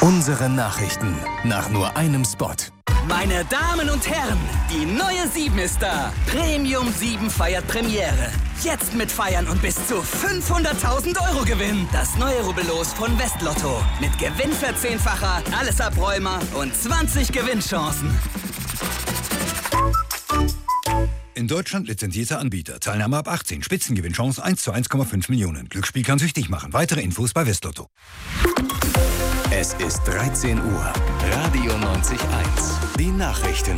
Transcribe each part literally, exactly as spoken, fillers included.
Unsere Nachrichten nach nur einem Spot. Meine Damen und Herren, die neue sieben ist da. Premium sieben feiert Premiere. Jetzt mit Feiern und bis zu fünfhunderttausend Euro Gewinn. Das neue Rubbellos von Westlotto. Mit Gewinnverzehnfacher, alles Abräumer und zwanzig Gewinnchancen. In Deutschland lizenzierter Anbieter. Teilnahme ab achtzehn. Spitzengewinnchance eins zu eins Komma fünf Millionen. Glücksspiel kann süchtig machen. Weitere Infos bei Westlotto. Es ist dreizehn Uhr. Radio neunzig Komma eins. Die Nachrichten.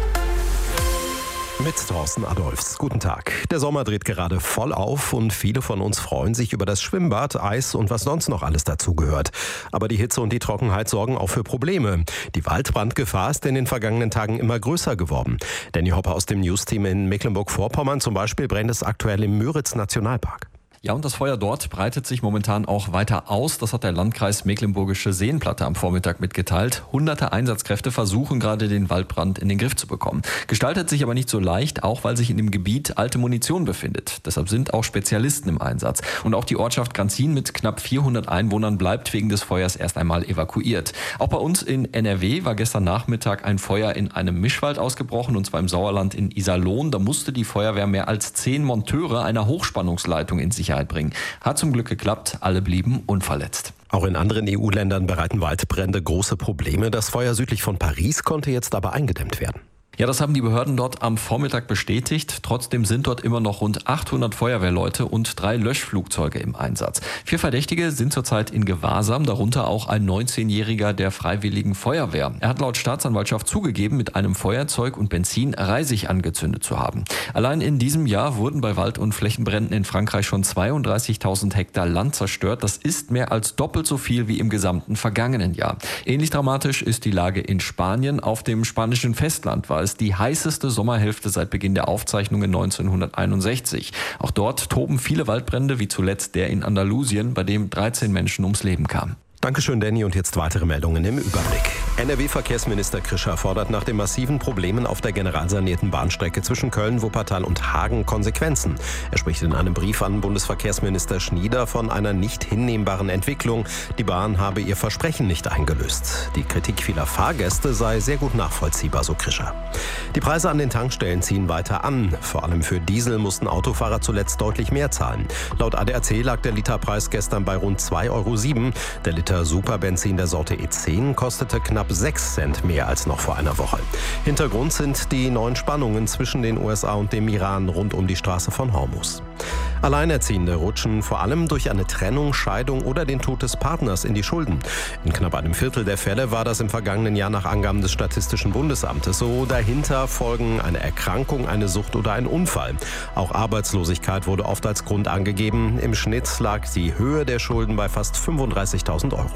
Mit Thorsten Adolfs. Guten Tag. Der Sommer dreht gerade voll auf und viele von uns freuen sich über das Schwimmbad, Eis und was sonst noch alles dazugehört. Aber die Hitze und die Trockenheit sorgen auch für Probleme. Die Waldbrandgefahr ist in den vergangenen Tagen immer größer geworden. Danny Hopper aus dem News-Team in Mecklenburg-Vorpommern zum Beispiel brennt es aktuell im Müritz-Nationalpark. Ja, und das Feuer dort breitet sich momentan auch weiter aus. Das hat der Landkreis Mecklenburgische Seenplatte am Vormittag mitgeteilt. Hunderte Einsatzkräfte versuchen gerade, den Waldbrand in den Griff zu bekommen. Gestaltet sich aber nicht so leicht, auch weil sich in dem Gebiet alte Munition befindet. Deshalb sind auch Spezialisten im Einsatz. Und auch die Ortschaft Granzin mit knapp vierhundert Einwohnern bleibt wegen des Feuers erst einmal evakuiert. Auch bei uns in N R W war gestern Nachmittag ein Feuer in einem Mischwald ausgebrochen, und zwar im Sauerland in Iserlohn. Da musste die Feuerwehr mehr als zehn Monteure einer Hochspannungsleitung in Sicherheit bringen. Hat zum Glück geklappt, alle blieben unverletzt. Auch in anderen E U-Ländern bereiten Waldbrände große Probleme. Das Feuer südlich von Paris konnte jetzt aber eingedämmt werden. Ja, das haben die Behörden dort am Vormittag bestätigt. Trotzdem sind dort immer noch rund achthundert Feuerwehrleute und drei Löschflugzeuge im Einsatz. Vier Verdächtige sind zurzeit in Gewahrsam, darunter auch ein neunzehnjähriger der Freiwilligen Feuerwehr. Er hat laut Staatsanwaltschaft zugegeben, mit einem Feuerzeug und Benzin Reisig angezündet zu haben. Allein in diesem Jahr wurden bei Wald- und Flächenbränden in Frankreich schon zweiunddreißigtausend Hektar Land zerstört. Das ist mehr als doppelt so viel wie im gesamten vergangenen Jahr. Ähnlich dramatisch ist die Lage in Spanien. Auf dem spanischen Festland war ist die heißeste Sommerhälfte seit Beginn der Aufzeichnungen neunzehnhunderteinundsechzig. Auch dort toben viele Waldbrände, wie zuletzt der in Andalusien, bei dem dreizehn Menschen ums Leben kamen. Dankeschön, Danny. Und jetzt weitere Meldungen im Überblick. N R W-Verkehrsminister Krischer fordert nach den massiven Problemen auf der generalsanierten Bahnstrecke zwischen Köln, Wuppertal und Hagen Konsequenzen. Er spricht in einem Brief an Bundesverkehrsminister Schnieder von einer nicht hinnehmbaren Entwicklung. Die Bahn habe ihr Versprechen nicht eingelöst. Die Kritik vieler Fahrgäste sei sehr gut nachvollziehbar, so Krischer. Die Preise an den Tankstellen ziehen weiter an. Vor allem für Diesel mussten Autofahrer zuletzt deutlich mehr zahlen. Laut A D A C lag der Literpreis gestern bei rund zwei Euro sieben. Der Liter Superbenzin der Sorte E zehn kostete knapp sechs Cent mehr als noch vor einer Woche. Hintergrund sind die neuen Spannungen zwischen den U S A und dem Iran rund um die Straße von Hormuz. Alleinerziehende rutschen vor allem durch eine Trennung, Scheidung oder den Tod des Partners in die Schulden. In knapp einem Viertel der Fälle war das im vergangenen Jahr nach Angaben des Statistischen Bundesamtes so. Dahinter folgen eine Erkrankung, eine Sucht oder ein Unfall. Auch Arbeitslosigkeit wurde oft als Grund angegeben. Im Schnitt lag die Höhe der Schulden bei fast fünfunddreißigtausend Euro.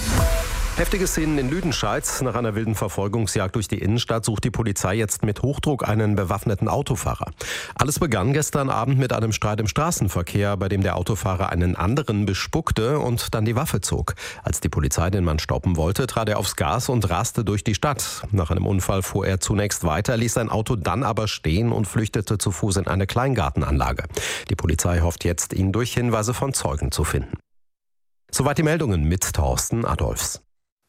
Heftige Szenen in Lüdenscheid. Nach einer wilden Verfolgungsjagd durch die Innenstadt sucht die Polizei jetzt mit Hochdruck einen bewaffneten Autofahrer. Alles begann gestern Abend mit einem Streit im Straßenverkehr, bei dem der Autofahrer einen anderen bespuckte und dann die Waffe zog. Als die Polizei den Mann stoppen wollte, trat er aufs Gas und raste durch die Stadt. Nach einem Unfall fuhr er zunächst weiter, ließ sein Auto dann aber stehen und flüchtete zu Fuß in eine Kleingartenanlage. Die Polizei hofft jetzt, ihn durch Hinweise von Zeugen zu finden. Soweit die Meldungen mit Thorsten Adolfs.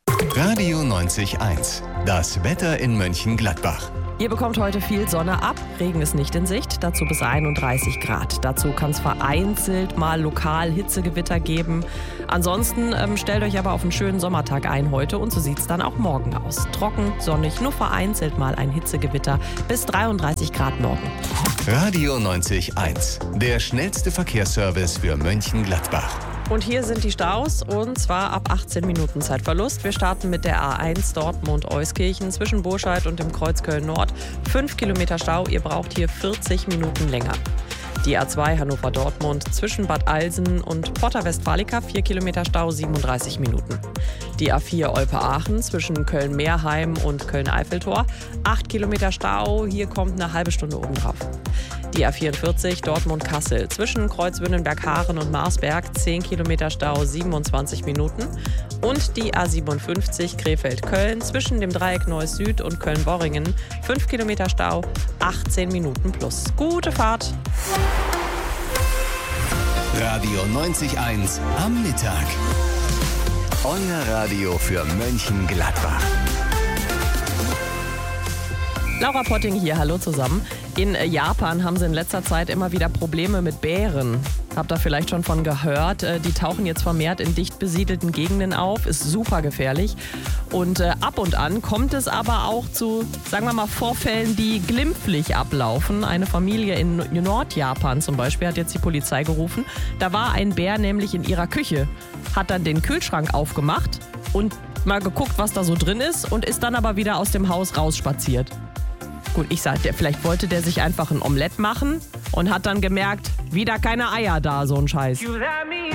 Radio neunzig Komma eins. Das Wetter in Mönchengladbach. Ihr bekommt heute viel Sonne ab, Regen ist nicht in Sicht, dazu bis einunddreißig Grad. Dazu kann es vereinzelt mal lokal Hitzegewitter geben. Ansonsten ähm, stellt euch aber auf einen schönen Sommertag ein heute, und so sieht es dann auch morgen aus. Trocken, sonnig, nur vereinzelt mal ein Hitzegewitter bis dreiunddreißig Grad morgen. Radio neunzig Komma eins. Der schnellste Verkehrsservice für Mönchengladbach. Und hier sind die Staus, und zwar ab achtzehn Minuten Zeitverlust. Wir starten mit der A eins Dortmund-Euskirchen zwischen Burscheid und dem Kreuz Köln-Nord. Fünf Kilometer Stau, ihr braucht hier vierzig Minuten länger. Die A zwei Hannover-Dortmund zwischen Bad Alsen und Porta Westfalica, vier Kilometer Stau, siebenunddreißig Minuten. Die A vier Olpe-Aachen zwischen Köln-Meerheim und Köln-Eiffeltor, acht Kilometer Stau, hier kommt eine halbe Stunde obendrauf. Die A vierundvierzig Dortmund-Kassel zwischen Kreuzwünnenberg-Haaren und Marsberg, zehn Kilometer Stau, siebenundzwanzig Minuten. Und die A siebenundfünfzig Krefeld-Köln zwischen dem Dreieck Neuss Süd und Köln-Worringen, fünf Kilometer Stau, achtzehn Minuten plus. Gute Fahrt! Radio neunzig Komma eins am Mittag. Euer Radio für Mönchengladbach. Laura Potting hier, hallo zusammen. In Japan haben sie in letzter Zeit immer wieder Probleme mit Bären. Habt ihr vielleicht schon von gehört. Die tauchen jetzt vermehrt in dicht besiedelten Gegenden auf, ist super gefährlich. Und äh, ab und an kommt es aber auch zu, sagen wir mal, Vorfällen, die glimpflich ablaufen. Eine Familie in Nordjapan zum Beispiel hat jetzt die Polizei gerufen. Da war ein Bär nämlich in ihrer Küche, hat dann den Kühlschrank aufgemacht und mal geguckt, was da so drin ist und ist dann aber wieder aus dem Haus rausspaziert. Gut, ich sag, der, vielleicht wollte der sich einfach ein Omelett machen und hat dann gemerkt, wieder keine Eier da, so ein Scheiß. You let me